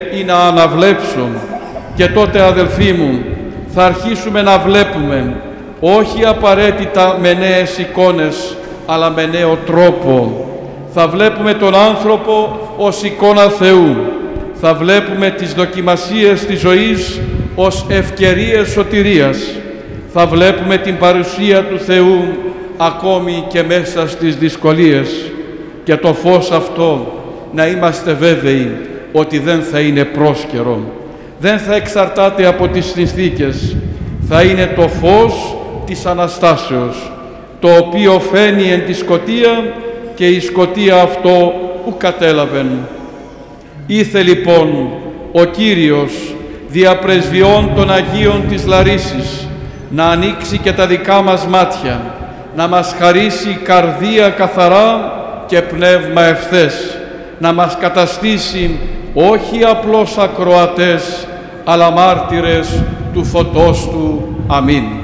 ή να αναβλέψω. Και τότε, αδελφοί μου, θα αρχίσουμε να βλέπουμε, όχι απαραίτητα με νέες εικόνες, αλλά με νέο τρόπο. Θα βλέπουμε τον άνθρωπο ως εικόνα Θεού. Θα βλέπουμε τις δοκιμασίες της ζωής ως ευκαιρίες σωτηρίας. Θα βλέπουμε την παρουσία του Θεού ακόμη και μέσα στις δυσκολίες. Και το φως αυτό να είμαστε βέβαιοι ότι δεν θα είναι πρόσκαιρο. Δεν θα εξαρτάται από τις συνθήκες. Θα είναι το φως της Αναστάσεως, το οποίο φαίνει εν τη σκοτία και η σκοτία αυτό ου κατέλαβεν. Ήθε λοιπόν ο Κύριος δια πρεσβειών των Αγίων της Λαρίσης να ανοίξει και τα δικά μας μάτια, να μας χαρίσει καρδία καθαρά και πνεύμα ευθές, να μας καταστήσει όχι απλώς ακροατές, αλλά μάρτυρες του φωτός Του. Αμήν.